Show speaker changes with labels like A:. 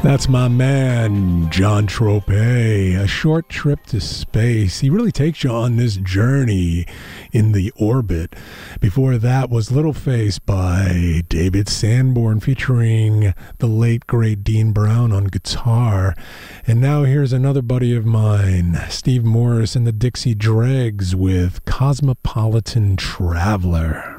A: That's my man, John Tropez, A Short Trip to Space. He really takes you on this journey in the orbit. Before that was Little Face by David Sanborn featuring the late, great Dean Brown on guitar. And now here's another buddy of mine, Steve Morris and the Dixie Dregs with Cosmopolitan Traveler.